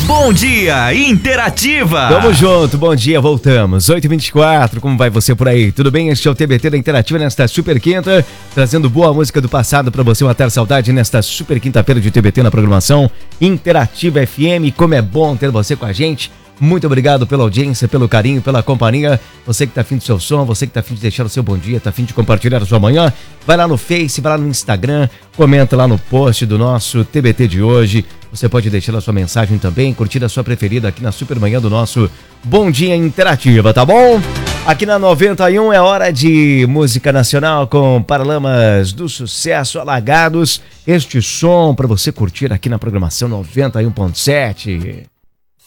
Bom Dia Interativa. Tamo junto, bom dia, voltamos. 8h24, como vai você por aí? Tudo bem? Este é o TBT da Interativa nesta super quinta, trazendo boa música do passado pra você matar saudade nesta super quinta-feira de TBT na programação Interativa FM. Como é bom ter você com a gente. Muito obrigado pela audiência, pelo carinho, pela companhia. Você que tá afim do seu som, você que tá afim de deixar o seu bom dia, tá afim de compartilhar a sua manhã, vai lá no Face, vai lá no Instagram, comenta lá no post do nosso TBT de hoje. Você pode deixar a sua mensagem também, curtir a sua preferida aqui na super manhã do nosso Bom Dia Interativa, tá bom? Aqui na 91 é hora de música nacional com Paralamas do Sucesso, Alagados. Este som para você curtir aqui na programação 91.7.